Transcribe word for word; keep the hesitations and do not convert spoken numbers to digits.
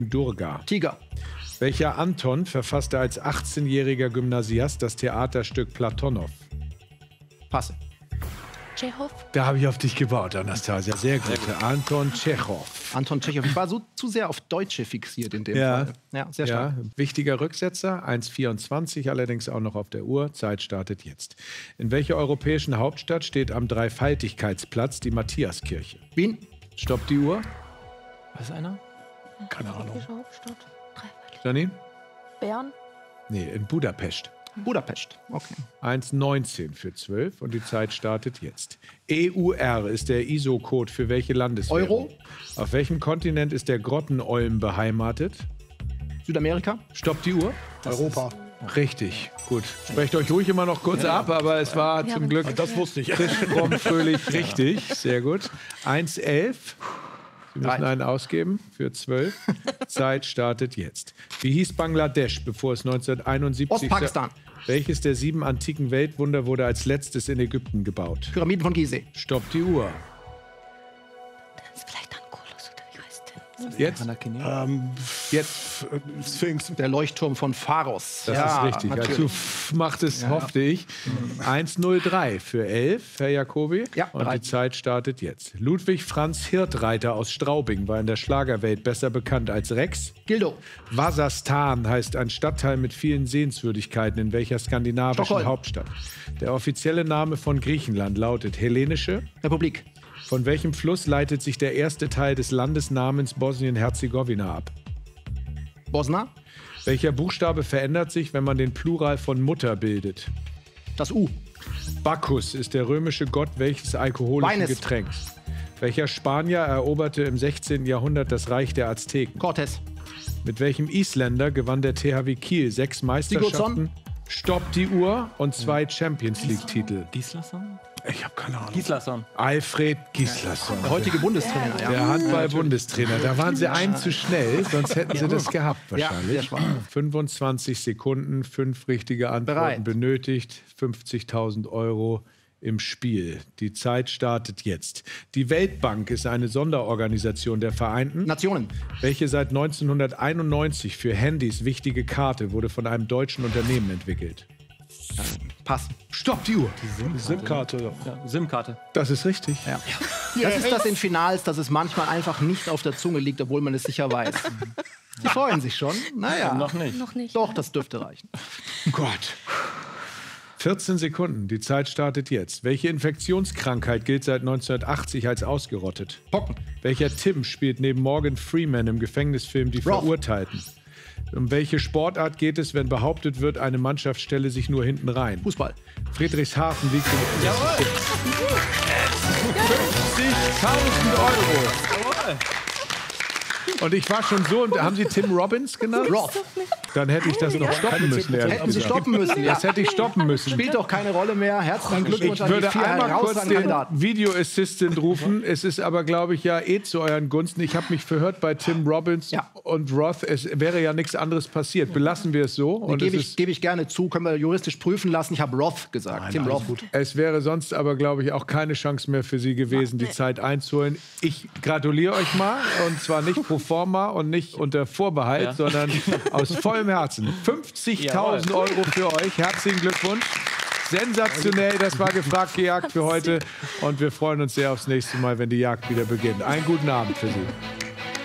Durga. Tiger. Welcher Anton verfasste als achtzehnjähriger Gymnasiast das Theaterstück Platonow? Passe. Tschechow. Da habe ich auf dich gebaut, Anastasia. Sehr gut. Sehr gut. Anton Tschechow. Anton Tschechow. Ich war so zu sehr auf Deutsche fixiert in dem Ja. Fall. Ja, sehr stark. Ja, wichtiger Rücksetzer, eins vierundzwanzig, allerdings auch noch auf der Uhr. Zeit startet jetzt. In welcher europäischen Hauptstadt steht am Dreifaltigkeitsplatz die Matthiaskirche? Wien. Stoppt die Uhr. Was ist einer? Keine Ahnung. Europäische Hauptstadt. Dreifaltig. Janine? Bern. Nee, in Budapest. Budapest. Okay. eins neunzehn für zwölf und die Zeit startet jetzt. E U R ist der I S O-Code für welche Landeswährung? Euro. Auf welchem Kontinent ist der Grottenolm beheimatet? Südamerika. Stoppt die Uhr. Europa. Richtig, gut. Sprecht euch ruhig immer noch kurz ab, aber es war Ja, zum aber- Glück Das wusste ich. frisch, fromm, fröhlich, richtig. Sehr gut. eins elf. Sie müssen Reicht. einen ausgeben für zwölf. Zeit startet jetzt. Wie hieß Bangladesch, bevor es neunzehnhunderteinundsiebzig... Ostpakistan. Welches der sieben antiken Weltwunder wurde als letztes in Ägypten gebaut? Pyramiden von Gizeh. Stoppt die Uhr. Das ist vielleicht ein Kolos oder wie heißt der? Jetzt? Ähm, Jetzt. äh, Sphinx. Der Leuchtturm von Pharos. Das ja, ist richtig. Natürlich. Dazu f- macht es, hoffte ich. eins null drei für elf, Herr Jacobi. Ja, Und die bereit. Zeit startet jetzt. Ludwig Franz Hirtreiter aus Straubing war in der Schlagerwelt besser bekannt als Rex. Gildo. Wasserstan heißt ein Stadtteil mit vielen Sehenswürdigkeiten in welcher skandinavischen Stockholm. Hauptstadt. Der offizielle Name von Griechenland lautet Hellenische. Republik. Von welchem Fluss leitet sich der erste Teil des Landesnamens Bosnien-Herzegowina ab? Bosna. Welcher Buchstabe verändert sich, wenn man den Plural von Mutter bildet? Das U. Bacchus ist der römische Gott welches alkoholischen Weines. Getränks? Welcher Spanier eroberte im sechzehnten Jahrhundert das Reich der Azteken? Cortés. Mit welchem Isländer gewann der T H W Kiel sechs Meisterschaften? Stoppt die Uhr und zwei Champions League-Titel. Gislason? Ich habe keine Ahnung. Gislason. Alfred Gislason. Der heutige Bundestrainer. Ja. Der Handball-Bundestrainer. Da waren sie einen zu schnell, sonst hätten sie das gehabt Ja, wahrscheinlich. sehr schwach. fünfundzwanzig Sekunden, fünf richtige Antworten Bereit. benötigt, fünfzigtausend Euro im Spiel. Die Zeit startet jetzt. Die Weltbank ist eine Sonderorganisation der Vereinten, Nationen. welche seit neunzehnhunderteinundneunzig für Handys wichtige Karte wurde von einem deutschen Unternehmen entwickelt. Pass. Stopp die Uhr. SIM-Karte. Ja, SIM-Karte. Das ist richtig. Ja. Das ist das in Finals, dass es manchmal einfach nicht auf der Zunge liegt, obwohl man es sicher weiß. Sie freuen sich schon. Naja. Noch nicht. Noch nicht. Doch, das dürfte reichen. Gott. vierzehn Sekunden. Die Zeit startet jetzt. Welche Infektionskrankheit gilt seit neunzehnhundertachtzig als ausgerottet? Pocken. Welcher Tim spielt neben Morgan Freeman im Gefängnisfilm Die Roth. Verurteilten? Um welche Sportart geht es, wenn behauptet wird, eine Mannschaft stelle sich nur hinten rein? Fußball. Friedrichshafen liegt in fünfzigtausend Euro. Und ich war schon so, und haben Sie Tim Robbins genannt? Roth. Dann hätte ich das noch stoppen müssen, ehrlich Hätten Sie gesagt. stoppen müssen, ja. Das hätte ich stoppen müssen. Spielt doch keine Rolle mehr. Herzlichen Glückwunsch Ich an die würde vier einmal kurz herausragenden den Kandidaten. Video Assistant rufen. Es ist aber, glaube ich, ja eh zu euren Gunsten. Ich habe mich verhört bei Tim Robbins Ja. und Roth. Es wäre ja nichts anderes passiert. Belassen wir es so. Und Gebe es, ich, ist, gebe ich gerne zu, können wir juristisch prüfen lassen. Ich habe Roth gesagt. Tim Roth. es wäre sonst aber, glaube ich, auch keine Chance mehr für Sie gewesen, die Zeit einzuholen. Ich gratuliere euch mal. Und zwar nicht pro forma und nicht unter Vorbehalt, Ja. sondern aus vollem Herzen. fünfzigtausend Euro für euch. Herzlichen Glückwunsch. Sensationell, das war gefragt, gejagt für heute. Und wir freuen uns sehr aufs nächste Mal, wenn die Jagd wieder beginnt. Einen guten Abend für Sie.